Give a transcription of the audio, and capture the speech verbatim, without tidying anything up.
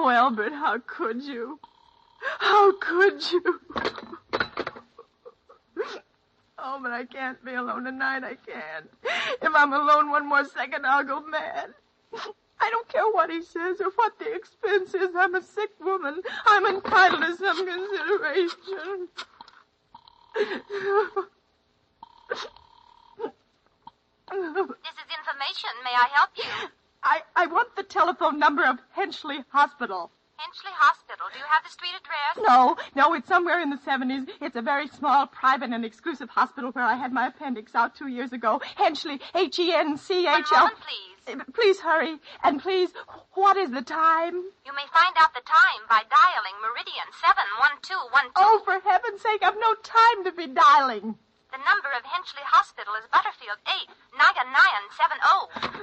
Oh, Albert, how could you? How could you? Oh, but I can't be alone tonight. I can't. If I'm alone one more second, I'll go mad. I don't care what he says or what the expense is. I'm a sick woman. I'm entitled to some consideration. This is information. May I help you? I, I want the telephone number of Henchley Hospital. Henchley Hospital. Do you have the street address? No, no, it's somewhere in the seventies. It's a very small, private, and exclusive hospital where I had my appendix out two years ago. Henchley, H E N C H L. One moment, please. Please hurry. And please, what is the time? You may find out the time by dialing Meridian seven one two one two. Oh, for heaven's sake, I've no time to be dialing. The number of Henchley Hospital is Butterfield eight nine nine seven zero.